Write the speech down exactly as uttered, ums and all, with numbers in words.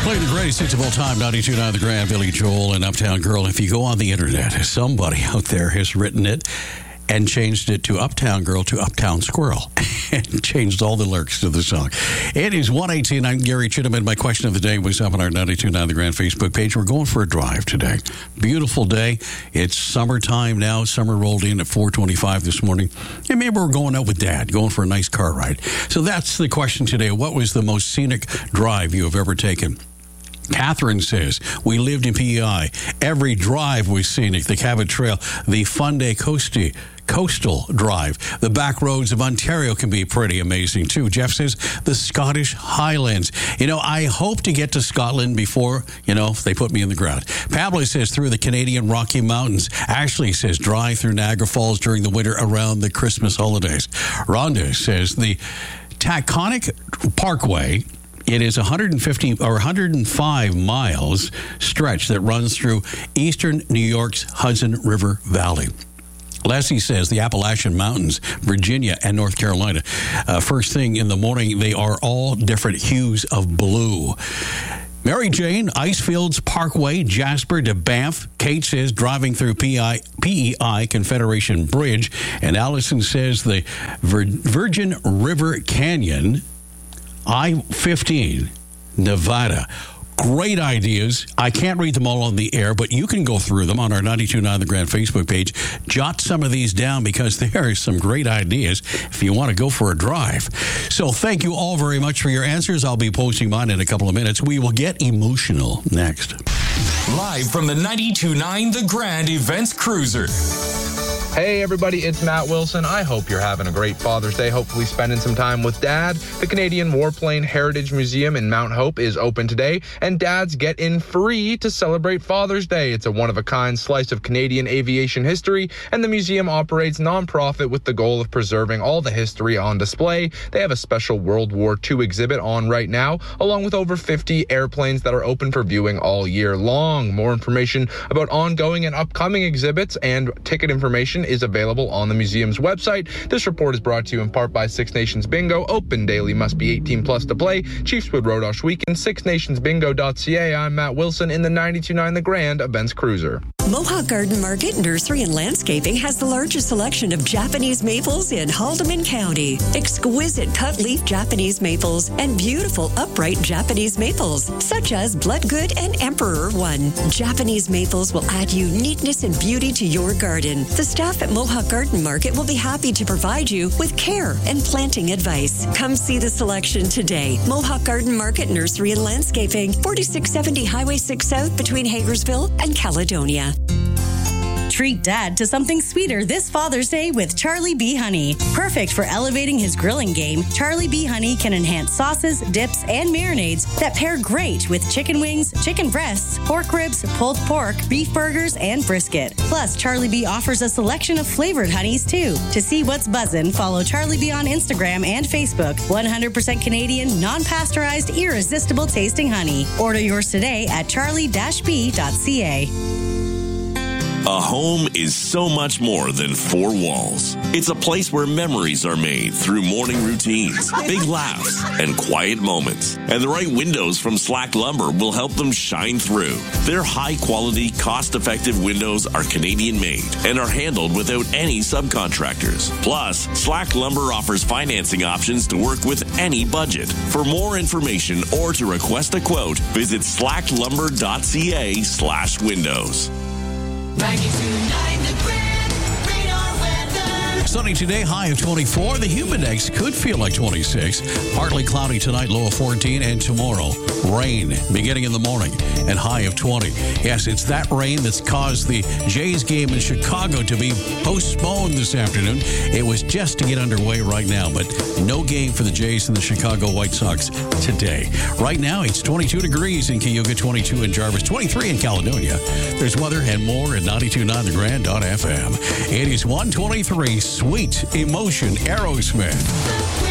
Playing the greatest hits of all time, ninety-two point nine The Grand, Billy Joel and Uptown Girl. If you go on the internet, somebody out there has written it and changed it to Uptown Girl to Uptown Squirrel and changed all the lyrics to the song. It is one eighteen. I'm Gary Chittiman. My question of the day was up on our ninety-two point nine The Grand Facebook page. We're going for a drive today. Beautiful day. It's summertime now. Summer rolled in at four twenty-five this morning. And maybe we're going out with Dad, going for a nice car ride. So that's the question today. What was the most scenic drive you have ever taken? Catherine says, we lived in P E I. Every drive was scenic. The Cabot Trail, the Funday Coastie, Coastal Drive. The back roads of Ontario can be pretty amazing, too. Jeff says, the Scottish Highlands. You know, I hope to get to Scotland before, you know, they put me in the ground. Pablo says, through the Canadian Rocky Mountains. Ashley says, drive through Niagara Falls during the winter around the Christmas holidays. Rhonda says, the Taconic Parkway. It is one hundred fifty or one hundred five miles stretch that runs through eastern New York's Hudson River Valley. Leslie says the Appalachian Mountains, Virginia and North Carolina. Uh, first thing in the morning, they are all different hues of blue. Mary Jane, Icefields Parkway, Jasper to Banff. Kate says driving through P I, P E I Confederation Bridge. And Allison says the Vir- Virgin River Canyon, I fifteen, Nevada. Great ideas. I can't read them all on the air, but you can go through them on our ninety-two point nine The Grand Facebook page. Jot some of these down because there are some great ideas if you want to go for a drive. So thank you all very much for your answers. I'll be posting mine in a couple of minutes. We will get emotional next. Live from the ninety-two point nine The Grand Events Cruiser. Hey everybody, it's Matt Wilson. I hope you're having a great Father's Day, hopefully spending some time with Dad. The Canadian Warplane Heritage Museum in Mount Hope is open today, and dads get in free to celebrate Father's Day. It's a one-of-a-kind slice of Canadian aviation history, and the museum operates nonprofit with the goal of preserving all the history on display. They have a special World War Two exhibit on right now, along with over fifty airplanes that are open for viewing all year long. More information about ongoing and upcoming exhibits and ticket information is available on the museum's website. This report is brought to you in part by Six Nations Bingo. Open daily, must be eighteen plus to play. Chiefswood Rodosh Weekend, six nations bingo dot c a. I'm Matt Wilson in the ninety-two point nine The Grand Events Cruiser. Mohawk Garden Market, Nursery and Landscaping has the largest selection of Japanese maples in Haldimand County. Exquisite cut-leaf Japanese maples and beautiful upright Japanese maples, such as Bloodgood and Emperor One. Japanese maples will add uniqueness and beauty to your garden. The staff at Mohawk Garden Market will be happy to provide you with care and planting advice. Come see the selection today. Mohawk Garden Market, Nursery and Landscaping, forty-six seventy Highway six South between Hagersville and Caledonia. Treat Dad to something sweeter this Father's Day with Charlie B. Honey. Perfect for elevating his grilling game, Charlie B. Honey can enhance sauces, dips, and marinades that pair great with chicken wings, chicken breasts, pork ribs, pulled pork, beef burgers, and brisket. Plus, Charlie B. offers a selection of flavored honeys, too. To see what's buzzin', follow Charlie B. on Instagram and Facebook. one hundred percent Canadian, non-pasteurized, irresistible tasting honey. Order yours today at charlie b dot c a. A home is so much more than four walls. It's a place where memories are made through morning routines, big laughs, and quiet moments. And the right windows from Slack Lumber will help them shine through. Their high-quality, cost-effective windows are Canadian-made and are handled without any subcontractors. Plus, Slack Lumber offers financing options to work with any budget. For more information or to request a quote, visit slack lumber dot c a slash windows. ninety-two point nine The Grand Radar Weather. Sunny today, high of twenty-four. The Humidex could feel like twenty-six. Partly cloudy tonight, low of fourteen. And tomorrow, rain beginning in the morning and high of twenty. Yes, it's that rain that's caused the Jays game in Chicago to be postponed this afternoon. It was just to get underway right now, but no game for the Jays and the Chicago White Sox today. Right now, it's twenty-two degrees in Cayuga, twenty-two in Jarvis, twenty-three in Caledonia. There's weather and more at ninety-two point nine The Grand dot f m. It is one twenty-three, Sweet Emotion, Aerosmith.